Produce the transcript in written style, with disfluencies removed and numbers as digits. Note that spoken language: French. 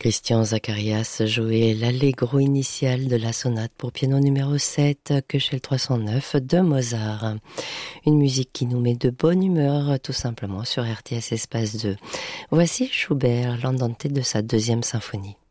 Christian Zacharias jouait l'allegro initial de la sonate pour piano numéro 7, Köchel 309 de Mozart. Une musique qui nous met de bonne humeur, tout simplement, sur RTS Espace 2. Voici Schubert, l'andante de sa deuxième symphonie.